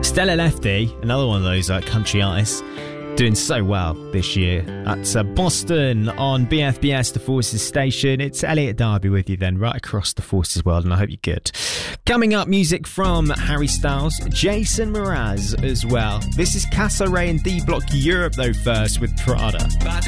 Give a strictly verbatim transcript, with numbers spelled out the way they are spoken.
Stella Lefty, another one of those uh, country artists, doing so well this year. That's uh, Boston on B F B S, the Forces station. It's Elliot Darby with you then, right across the Forces world, and I hope you're good. Coming up, music from Harry Styles, Jason Mraz as well. This is Casa Ray and D Block Europe though first with Prada.